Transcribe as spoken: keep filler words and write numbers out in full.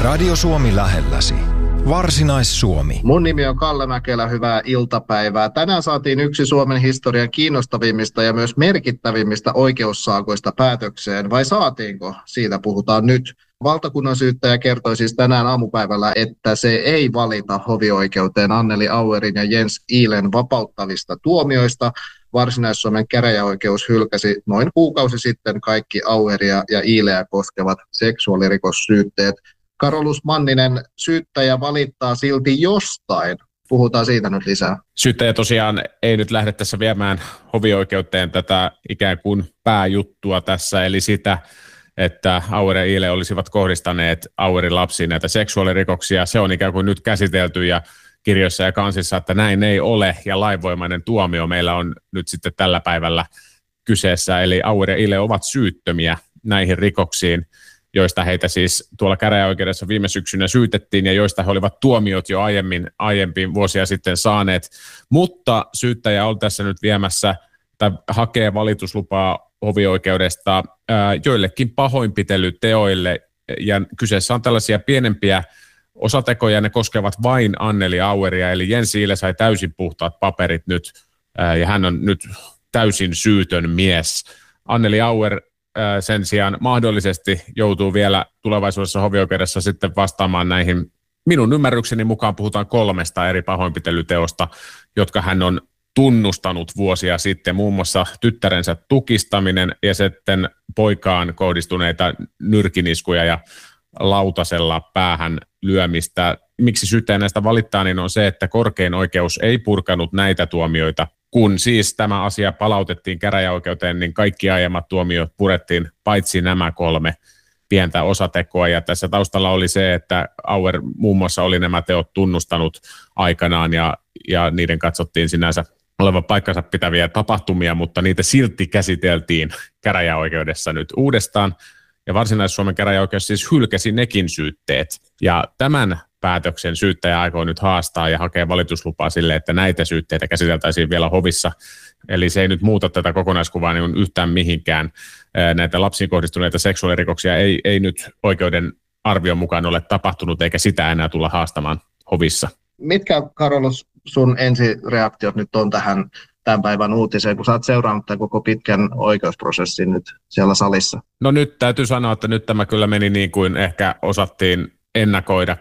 Radio Suomi lähelläsi. Varsinais-Suomi. Mun nimi on Kalle Mäkelä, hyvää iltapäivää. Tänään saatiin yksi Suomen historian kiinnostavimmista ja myös merkittävimmistä oikeussaakoista päätökseen, vai saatiinko? Siitä puhutaan nyt. Valtakunnan syyttäjä kertoi siis tänään aamupäivällä, että se ei valita hovioikeuteen Anneli Auerin ja Jens Ihlen vapauttavista tuomioista. Varsinais-Suomen käräjäoikeus hylkäsi noin kuukausi sitten kaikki Aueria ja Ihleä koskevat seksuaalirikossyytteet. Carolus Manninen, syyttäjä valittaa silti jostain. Puhutaan siitä nyt lisää. Syyttäjä tosiaan ei nyt lähde tässä viemään hovioikeuteen tätä ikään kuin pääjuttua tässä, eli sitä, että Auer ja Ihle olisivat kohdistaneet Auerin lapsiin näitä seksuaalirikoksia. Se on ikään kuin nyt käsitelty ja kirjoissa ja kansissa, että näin ei ole, ja lainvoimainen tuomio meillä on nyt sitten tällä päivällä kyseessä, eli Auer ja Ihle ovat syyttömiä näihin rikoksiin, joista heitä siis tuolla käräjäoikeudessa viime syksynä syytettiin ja joista he olivat tuomiot jo aiemmin, aiemmin vuosia sitten saaneet. Mutta syyttäjä on tässä nyt viemässä tai hakee valituslupaa hovioikeudesta ää, joillekin pahoinpitelyteoille, ja kyseessä on tällaisia pienempiä osatekoja, ne koskevat vain Anneli Aueria, eli Jens Ihle sai täysin puhtaat paperit nyt, ää, ja hän on nyt täysin syytön mies. Anneli Auer sen sijaan mahdollisesti joutuu vielä tulevaisuudessa hovioikeudessa sitten vastaamaan näihin. Minun ymmärrykseni mukaan puhutaan kolmesta eri pahoinpitelyteosta, jotka hän on tunnustanut vuosia sitten, muun muassa tyttärensä tukistaminen ja sitten poikaan kohdistuneita nyrkiniskuja ja lautasella päähän lyömistä. Miksi syyttäjä näistä valittaa, niin on se, että korkein oikeus ei purkanut näitä tuomioita. Kun siis tämä asia palautettiin käräjäoikeuteen, niin kaikki aiemmat tuomiot purettiin, paitsi nämä kolme pientä osatekoa. Ja tässä taustalla oli se, että Auer muun muassa oli nämä teot tunnustanut aikanaan, ja, ja niiden katsottiin sinänsä olevan paikkansa pitäviä tapahtumia, mutta niitä silti käsiteltiin käräjäoikeudessa nyt uudestaan. Ja Varsinais-Suomen käräjäoikeus siis hylkäsi nekin syytteet. Ja tämän päätöksen syyttäjä aikoo nyt haastaa ja hakee valituslupaa sille, että näitä syytteitä käsiteltäisiin vielä hovissa. Eli se ei nyt muuta tätä kokonaiskuvaa niin yhtään mihinkään. Näitä lapsiin kohdistuneita seksuaalirikoksia ei, ei nyt oikeuden arvion mukaan ole tapahtunut, eikä sitä enää tulla haastamaan hovissa. Mitkä, Carolus, sun ensireaktiot nyt on tähän tämän päivän uutiseen, kun sä oot seurannut tämän koko pitkän oikeusprosessin nyt siellä salissa? No nyt täytyy sanoa, että nyt tämä kyllä meni niin kuin ehkä osattiin ennakoida.